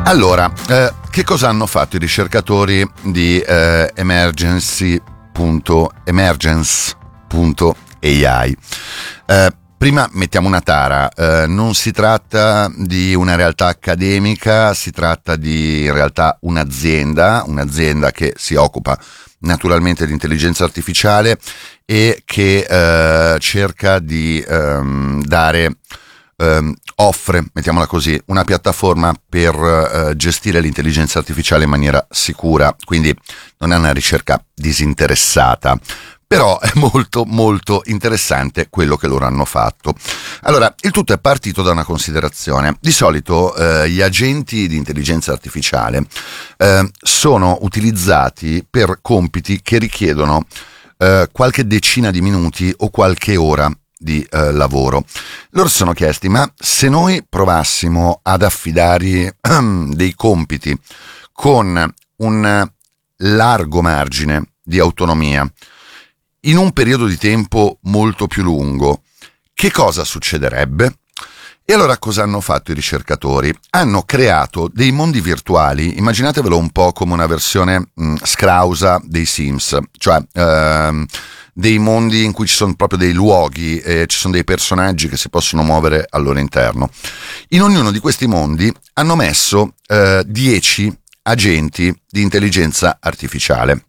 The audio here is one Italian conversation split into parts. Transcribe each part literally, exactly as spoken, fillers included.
Allora, eh, che cosa hanno fatto i ricercatori di eh, emergency punto emergence punto a i? Eh, prima mettiamo una tara, eh, non si tratta di una realtà accademica, si tratta di in realtà un'azienda, un'azienda che si occupa naturalmente di intelligenza artificiale e che eh, cerca di ehm, dare... Um, offre, mettiamola così, una piattaforma per uh, gestire l'intelligenza artificiale in maniera sicura, quindi non è una ricerca disinteressata, però è molto molto interessante quello che loro hanno fatto. Allora, il tutto è partito da una considerazione. Di solito uh, gli agenti di intelligenza artificiale uh, sono utilizzati per compiti che richiedono uh, qualche decina di minuti o qualche ora di eh, lavoro. Loro si sono chiesti: ma se noi provassimo ad affidare dei compiti con un largo margine di autonomia in un periodo di tempo molto più lungo, che cosa succederebbe? E allora cosa hanno fatto i ricercatori? Hanno creato dei mondi virtuali, immaginatevelo un po' come una versione mh, scrausa dei Sims, cioè ehm, dei mondi in cui ci sono proprio dei luoghi e ci sono dei personaggi che si possono muovere al loro interno. In ognuno di questi mondi hanno messo eh, dieci agenti di intelligenza artificiale.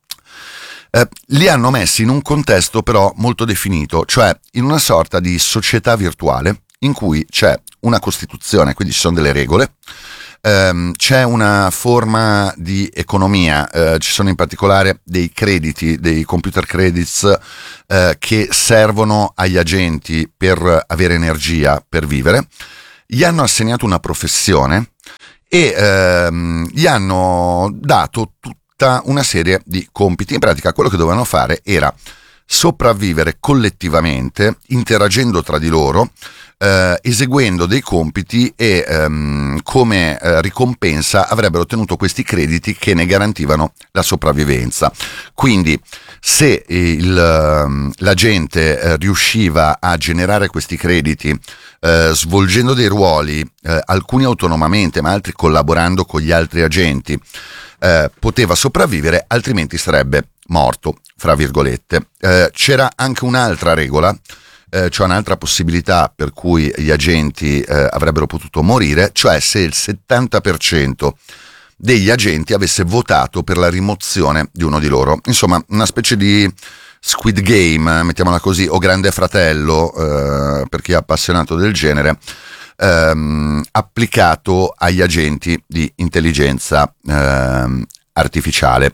Eh, li hanno messi in un contesto però molto definito, cioè in una sorta di società virtuale in cui c'è una costituzione, quindi ci sono delle regole, ehm, c'è una forma di economia, eh, ci sono in particolare dei crediti, dei computer credits eh, che servono agli agenti per avere energia, per vivere. Gli hanno assegnato una professione e ehm, gli hanno dato tutta una serie di compiti. In pratica quello che dovevano fare era sopravvivere collettivamente, interagendo tra di loro, eh, eseguendo dei compiti e ehm, come eh, ricompensa avrebbero ottenuto questi crediti che ne garantivano la sopravvivenza. Quindi se il, l'agente eh, riusciva a generare questi crediti eh, svolgendo dei ruoli, eh, alcuni autonomamente ma altri collaborando con gli altri agenti, eh, poteva sopravvivere, altrimenti sarebbe morto, fra virgolette. Eh, c'era anche un'altra regola, eh, cioè un'altra possibilità per cui gli agenti eh, avrebbero potuto morire, cioè se il settanta per cento degli agenti avesse votato per la rimozione di uno di loro. Insomma, una specie di Squid Game, mettiamola così, o Grande Fratello, eh, per chi è appassionato del genere, ehm, applicato agli agenti di intelligenza ehm, artificiale.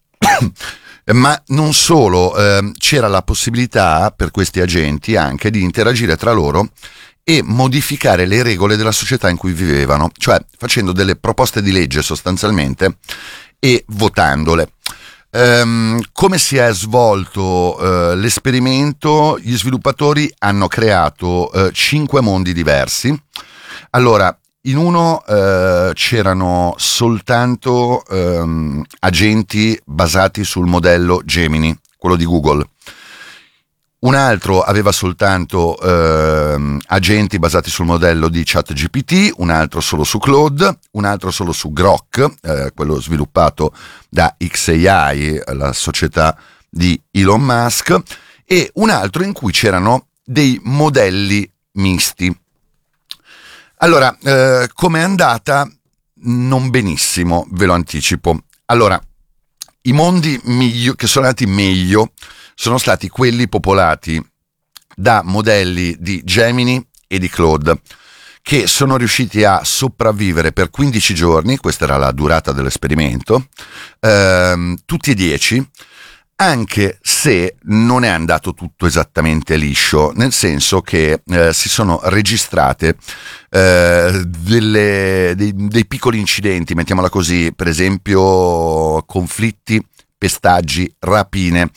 Ma non solo, ehm, c'era la possibilità per questi agenti anche di interagire tra loro e modificare le regole della società in cui vivevano, cioè facendo delle proposte di legge sostanzialmente e votandole. Ehm, come si è svolto eh, l'esperimento? Gli sviluppatori hanno creato eh, cinque mondi diversi. Allora, in uno eh, c'erano soltanto ehm, agenti basati sul modello Gemini, quello di Google. Un altro aveva soltanto ehm, agenti basati sul modello di ChatGPT, un altro solo su Claude, un altro solo su Grok, eh, quello sviluppato da X A I, la società di Elon Musk, e un altro in cui c'erano dei modelli misti. Allora, eh, com'è andata? Non benissimo, ve lo anticipo. Allora, i mondi miglio, che sono andati meglio sono stati quelli popolati da modelli di Gemini e di Claude, che sono riusciti a sopravvivere per quindici giorni, questa era la durata dell'esperimento, ehm, tutti e dieci, anche se non è andato tutto esattamente liscio, nel senso che eh, si sono registrate eh, delle, dei, dei piccoli incidenti, mettiamola così, per esempio conflitti, pestaggi, rapine,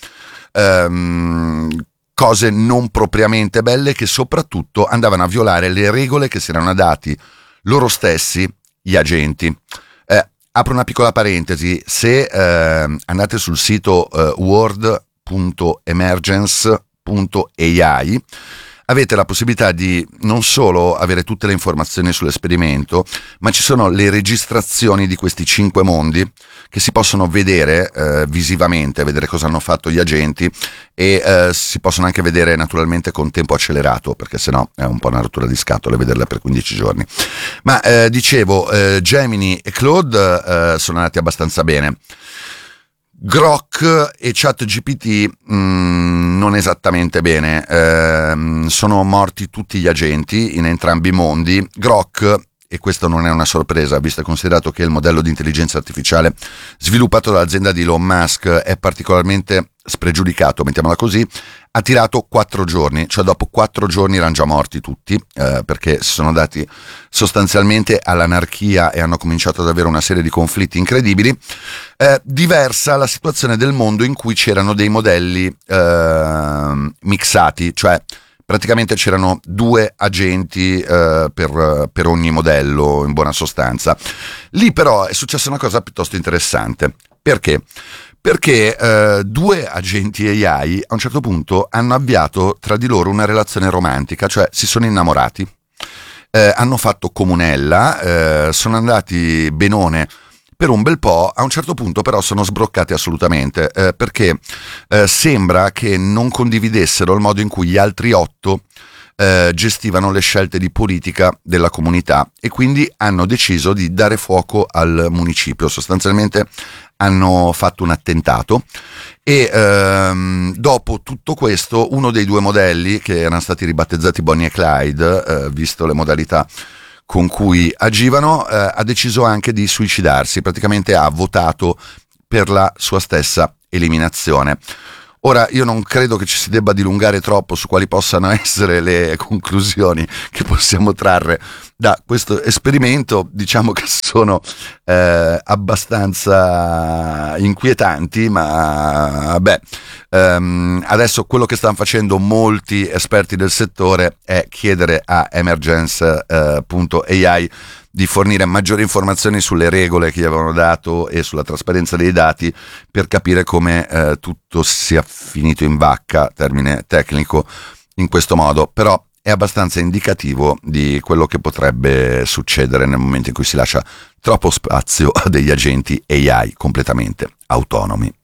ehm, cose non propriamente belle che soprattutto andavano a violare le regole che si erano dati loro stessi gli agenti. Eh, apro una piccola parentesi: se eh, andate sul sito eh, world punto emergence punto a i avete la possibilità di non solo avere tutte le informazioni sull'esperimento, ma ci sono le registrazioni di questi cinque mondi che si possono vedere eh, visivamente, vedere cosa hanno fatto gli agenti, e eh, si possono anche vedere naturalmente con tempo accelerato, perché sennò è un po' una rottura di scatole vederla per quindici giorni. Ma eh, dicevo, eh, Gemini e Claude eh, sono andati abbastanza bene. Grok e ChatGPT mh, non esattamente bene, eh, sono morti tutti gli agenti in entrambi i mondi. Grok, e questo non è una sorpresa visto e considerato che il modello di intelligenza artificiale sviluppato dall'azienda di Elon Musk è particolarmente spregiudicato, mettiamola così, ha tirato quattro giorni, cioè dopo quattro giorni erano già morti tutti, eh, perché si sono dati sostanzialmente all'anarchia e hanno cominciato ad avere una serie di conflitti incredibili. Eh, diversa la situazione del mondo in cui c'erano dei modelli eh, mixati, cioè praticamente c'erano due agenti eh, per, per ogni modello, in buona sostanza. Lì però è successa una cosa piuttosto interessante. Perché? Perché eh, due agenti A I a un certo punto hanno avviato tra di loro una relazione romantica, cioè si sono innamorati, eh, hanno fatto comunella, eh, sono andati benone per un bel po', a un certo punto però sono sbroccati assolutamente, eh, perché eh, sembra che non condividessero il modo in cui gli altri otto eh, gestivano le scelte di politica della comunità, e quindi hanno deciso di dare fuoco al municipio. Sostanzialmente hanno fatto un attentato, e ehm, dopo tutto questo uno dei due modelli, che erano stati ribattezzati Bonnie e Clyde, eh, visto le modalità con cui agivano, eh, ha deciso anche di suicidarsi, praticamente ha votato per la sua stessa eliminazione. Ora, io non credo che ci si debba dilungare troppo su quali possano essere le conclusioni che possiamo trarre da questo esperimento. Diciamo che sono eh, abbastanza inquietanti, ma beh, ehm, adesso quello che stanno facendo molti esperti del settore è chiedere a emergence punto A I di fornire maggiori informazioni sulle regole che gli avevano dato e sulla trasparenza dei dati, per capire come eh, tutto sia finito in vacca, termine tecnico, in questo modo. Però è abbastanza indicativo di quello che potrebbe succedere nel momento in cui si lascia troppo spazio a degli agenti A I completamente autonomi.